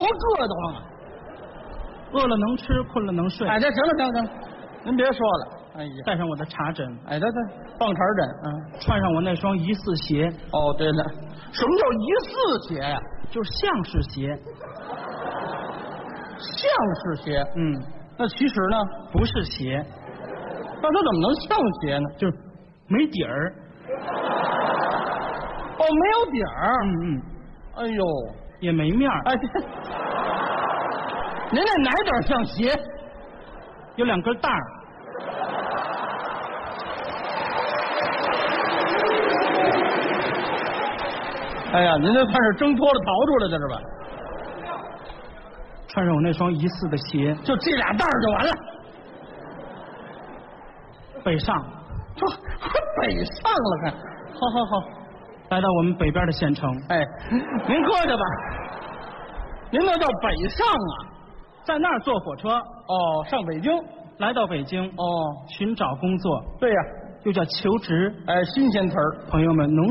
硌得慌啊！ 饿了能吃，困了能睡。 哎，这行了行了行了，您别说了。哎呀， 带上我的茶枕， 哎，对，棒茬枕， 穿上我那双疑似鞋。 哦，对了，什么叫疑似鞋呀？ 就是像是鞋。 像是鞋，那其实呢不是鞋， 那它怎么能像鞋呢？ 就是没底儿。 哦，没有底儿。哎呦， 也没面儿。 哎，您这哪点像鞋？ 有2根带儿。 哎呀，您这算是挣脱了逃出来的是吧？ 穿上我那双疑似的鞋， 就这俩带儿就完了。 北上， 这还北上了还？好， 来到我们北边的县城。 哎，您客气吧，您那叫北上啊， 在那儿坐火车。 哦，上北京， 来到北京。 哦， 寻找工作。 对呀， 又叫求职。 哎，新鲜词儿， 朋友们，农